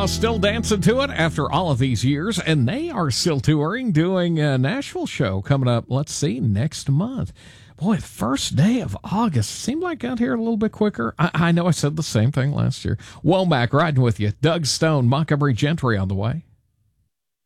still dancing to it after all of these years, and they are still touring, doing a Nashville show coming up, let's see, next month. Boy, the first day of August seemed like got here a little bit quicker. I know I said the same thing last year. Womack riding with you. Doug Stone, Montgomery Gentry on the way.